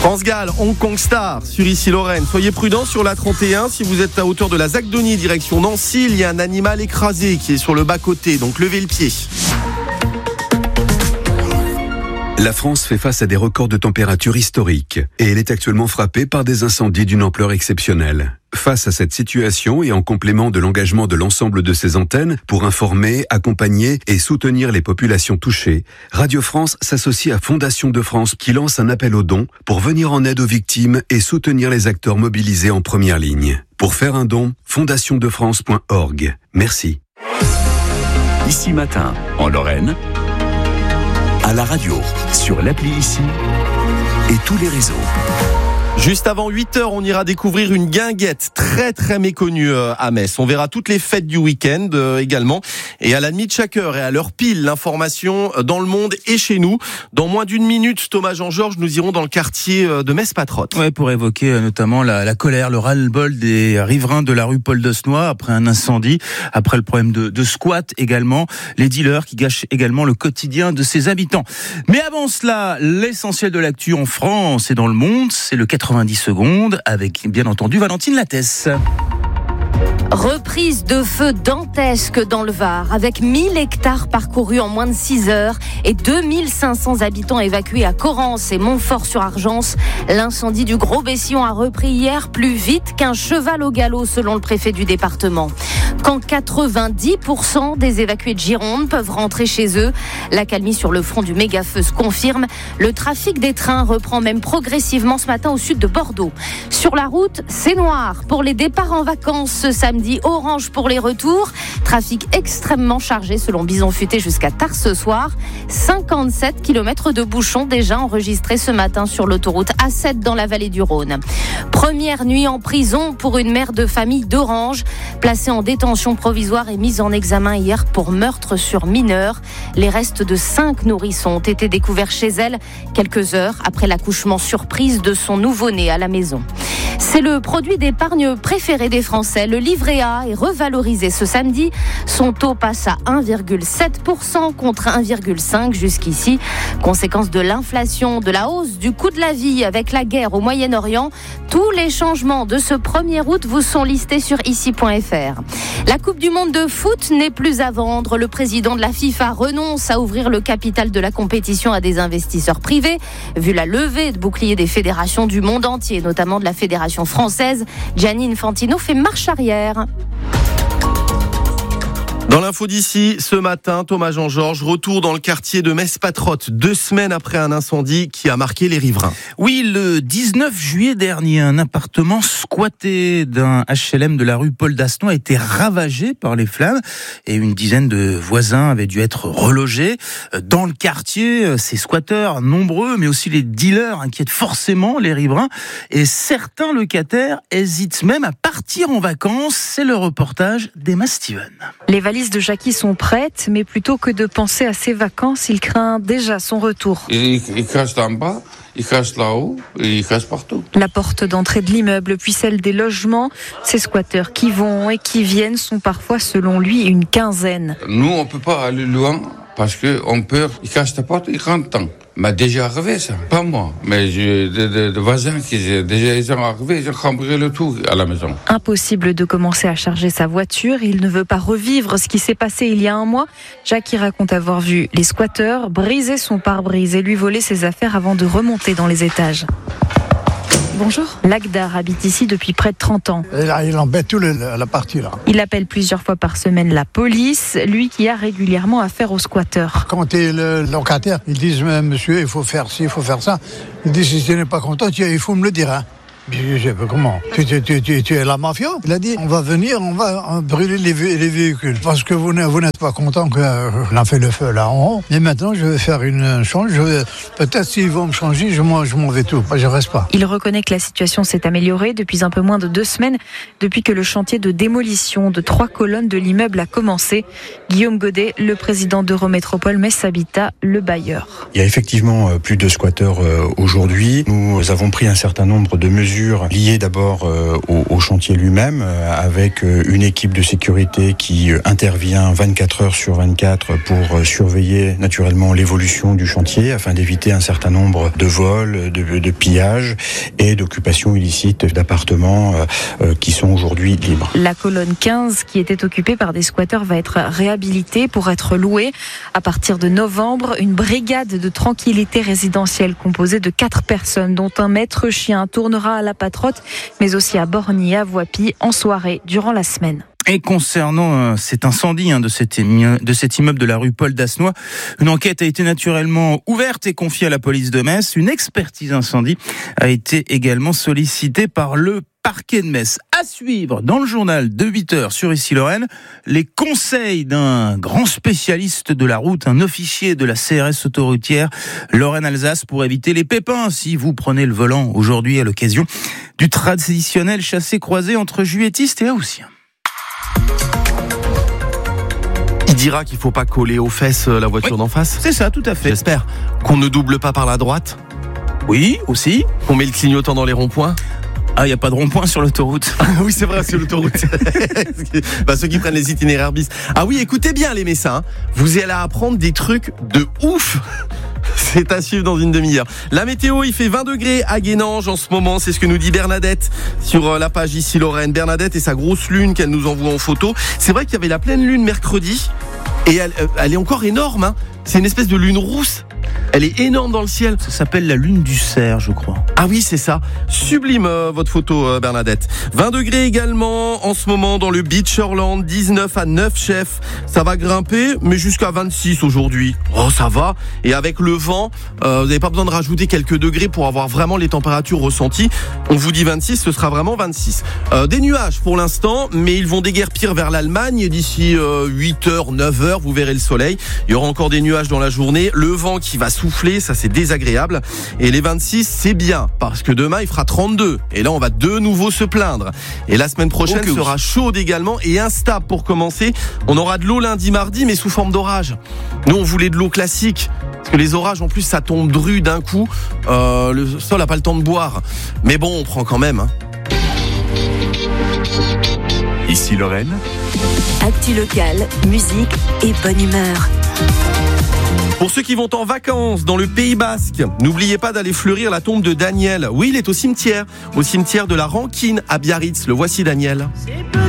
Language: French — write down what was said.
France Gall, Hong Kong Star sur Issy-Lorraine. Soyez prudents sur la 31. Si vous êtes à hauteur de la Zagdonie, direction Nancy, il y a un animal écrasé qui est sur le bas-côté. Donc levez le pied. La France fait face à des records de température historiques et elle est actuellement frappée par des incendies d'une ampleur exceptionnelle. Face à cette situation et en complément de l'engagement de l'ensemble de ses antennes pour informer, accompagner et soutenir les populations touchées, Radio France s'associe à Fondation de France qui lance un appel aux dons pour venir en aide aux victimes et soutenir les acteurs mobilisés en première ligne. Pour faire un don, fondationdefrance.org. Merci. Ici Matin, en Lorraine, à la radio, sur l'appli Ici et tous les réseaux. Juste avant 8h, on ira découvrir une guinguette très très méconnue à Metz. On verra toutes les fêtes du week-end également. Et à la demi de chaque heure et à l'heure pile, l'information dans le monde et chez nous. Dans moins d'une minute, Thomas Jean-Georges, nous irons dans le quartier de Metz-Patrotte. Ouais, pour évoquer notamment la colère, le ras-le-bol des riverains de la rue Paul Dosnois après un incendie, après le problème de squat également, les dealers qui gâchent également le quotidien de ses habitants. Mais avant cela, l'essentiel de l'actu en France et dans le monde, c'est le 90 secondes avec bien entendu Valentine Lattès. Reprise de feu dantesque dans le Var, avec 1000 hectares parcourus en moins de 6 heures et 2500 habitants évacués à Corrence et Montfort-sur-Argence. L'incendie du Gros Bessillon a repris hier plus vite qu'un cheval au galop, selon le préfet du département. Quand 90% des évacués de Gironde peuvent rentrer chez eux, l'accalmie sur le front du méga-feu se confirme. Le trafic des trains reprend même progressivement ce matin au sud de Bordeaux. Sur la route, c'est noir pour les départs en vacances ce samedi, orange pour les retours. Trafic extrêmement chargé selon Bison Futé jusqu'à tard ce soir. 57 km de bouchons déjà enregistrés ce matin sur l'autoroute A7 dans la vallée du Rhône. Première nuit en prison pour une mère de famille d'Orange, placée en détention provisoire et mise en examen hier pour meurtre sur mineur. Les restes de 5 nourrissons ont été découverts chez elle quelques heures après l'accouchement surprise de son nouveau-né à la maison. C'est le produit d'épargne préféré des Français. Le livret A est revalorisé ce samedi. Son taux passe à 1,7% contre 1,5% jusqu'ici. Conséquence de l'inflation, de la hausse du coût de la vie avec la guerre au Moyen-Orient. Tous les changements de ce 1er août vous sont listés sur ici.fr. La Coupe du Monde de foot n'est plus à vendre. Le président de la FIFA renonce à ouvrir le capital de la compétition à des investisseurs privés. Vu la levée de boucliers des fédérations du monde entier, notamment de la fédération française, Gianni Infantino fait marche arrière. Dans l'info d'ici, ce matin, Thomas Jean-Georges, retour dans le quartier de Metz-Patrotte, 2 semaines après un incendie qui a marqué les riverains. Oui, le 19 juillet dernier, un appartement squatté d'un HLM de la rue Paul Dosnois a été ravagé par les flammes et une dizaine de voisins avaient dû être relogés. Dans le quartier, ces squatteurs nombreux, mais aussi les dealers inquiètent forcément les riverains et certains locataires hésitent même à partir en vacances. C'est le reportage d'Emma Steven. Les valises de Jackie sont prêtes, mais plutôt que de penser à ses vacances, il craint déjà son retour. Il crache en bas, il crache là-haut, il crache partout. La porte d'entrée de l'immeuble, puis celle des logements. Ces squatteurs qui vont et qui viennent sont parfois, selon lui, une quinzaine. Nous, on peut pas aller loin parce qu'on peur, il cache la porte, il rentre dedans. M'a déjà arrivé ça, pas moi, mais j'ai des voisins qui ils sont arrivés, ils ont cambré le tout à la maison. Impossible de commencer à charger sa voiture, il ne veut pas revivre ce qui s'est passé il y a un mois. Jackie raconte avoir vu les squatteurs briser son pare-brise et lui voler ses affaires avant de remonter dans les étages. Bonjour. Lagdar habite ici depuis près de 30 ans. Il embête toute la partie là. Il appelle plusieurs fois par semaine la police, lui qui a régulièrement affaire aux squatteurs. Quand tu es le locataire, ils disent monsieur, il faut faire ci, il faut faire ça. Ils disent si tu n'es pas content, il faut me le dire. Je sais pas comment. Tu es la mafia. Il a dit on va venir, on va brûler les véhicules parce que vous n'êtes pas content qu'on a fait le feu là en haut. Et maintenant je vais faire une change. Peut-être s'ils vont me changer, je m'en vais tout. Je reste pas. Il reconnaît que la situation s'est améliorée depuis un peu moins de 2 semaines, depuis que le chantier de démolition de 3 colonnes de l'immeuble a commencé. Guillaume Godet, le président d'Eurométropole Metz Habitat, le bailleur. Il y a effectivement plus de squatteurs aujourd'hui. Nous avons pris un certain nombre de mesures mesures liées d'abord au chantier lui-même, avec une équipe de sécurité qui intervient 24 heures sur 24 pour surveiller naturellement l'évolution du chantier afin d'éviter un certain nombre de vols, de pillages et d'occupations illicites d'appartements qui sont aujourd'hui libres. La colonne 15 qui était occupée par des squatteurs va être réhabilitée pour être louée. À partir de novembre, une brigade de tranquillité résidentielle composée de 4 personnes, dont un maître chien, tournera à la Patrotte, mais aussi à Borny et à Voipy en soirée durant la semaine. Et concernant cet incendie de cet immeuble de la rue Paul Dasnois, une enquête a été naturellement ouverte et confiée à la police de Metz. Une expertise incendie a été également sollicitée par le parquet de Metz. À suivre dans le journal de 8h sur Issy-Lorraine, les conseils d'un grand spécialiste de la route, un officier de la CRS autoroutière Lorraine-Alsace, pour éviter les pépins si vous prenez le volant aujourd'hui à l'occasion du traditionnel chassé-croisé entre juilletistes et haussiens. Il dira qu'il faut pas coller aux fesses la voiture d'en face. C'est ça, tout à fait. J'espère. Qu'on ne double pas par la droite. Oui, aussi. Qu'on met le clignotant dans les ronds-points. Ah, il n'y a pas de rond-point sur l'autoroute. Oui, c'est vrai, sur l'autoroute. Ceux qui prennent les itinéraires bis. Ah oui, écoutez bien les Messins. Vous allez apprendre des trucs de ouf. C'est à suivre dans une demi-heure. La météo, il fait 20 degrés à Guénange en ce moment. C'est ce que nous dit Bernadette sur la page Issy-Lorraine. Bernadette et sa grosse lune qu'elle nous envoie en photo. C'est vrai qu'il y avait la pleine lune mercredi. Et elle est encore énorme, hein. C'est une espèce de lune rousse. Elle est énorme dans le ciel. Ça s'appelle la lune du cerf, je crois. Ah oui, c'est ça. Sublime votre photo, Bernadette. 20 degrés également en ce moment dans le Beachorland. 19 à 9 chefs. Ça va grimper, mais jusqu'à 26 aujourd'hui. Oh, ça va. Et avec le vent, vous n'avez pas besoin de rajouter quelques degrés pour avoir vraiment les températures ressenties. On vous dit 26, ce sera vraiment 26. Des nuages pour l'instant, mais ils vont déguerpir vers l'Allemagne. Et d'ici 8h, 9h, vous verrez le soleil. Il y aura encore des nuages dans la journée. Le vent qui va souffler, ça c'est désagréable. Et les 26, c'est bien, parce que demain il fera 32. Et là on va de nouveau se plaindre. Et la semaine prochaine sera chaude également et instable pour commencer. On aura de l'eau lundi, mardi, mais sous forme d'orage. Nous on voulait de l'eau classique, parce que les orages en plus ça tombe dru d'un coup. Le sol a pas le temps de boire. Mais bon, on prend quand même. Issy-Lorraine. Actu locale, musique et bonne humeur. Pour ceux qui vont en vacances dans le Pays Basque, n'oubliez pas d'aller fleurir la tombe de Daniel. Oui, il est au cimetière de la Rankine à Biarritz. Le voici Daniel.